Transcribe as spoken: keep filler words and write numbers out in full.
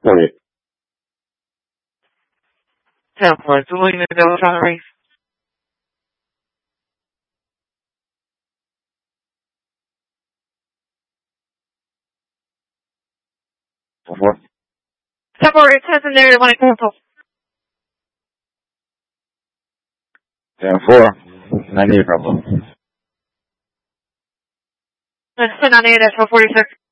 forty. ten four, so looking to go on the race. ten four. ten four, it says in there they want to cancel. ten four. ninety-eight problem. That's ninety-eight, that's four forty-six.